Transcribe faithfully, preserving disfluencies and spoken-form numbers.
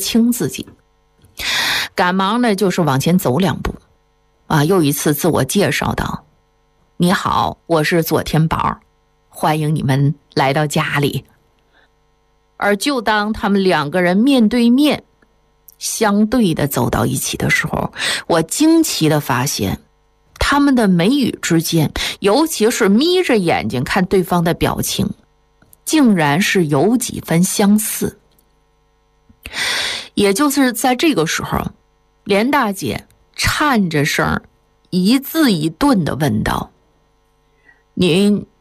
清自己，赶忙呢就是往前走两步，啊，又一次自我介绍道：你好，我是左天宝，欢迎你们来到家里。而就当他们两个人面对面相对的走到一起的时候，我惊奇的发现他们的眉宇之间，尤其是眯着眼睛看对方的表情，竟然是有几分相似。也就是在这个时候，连大姐颤着声一字一顿地问道：您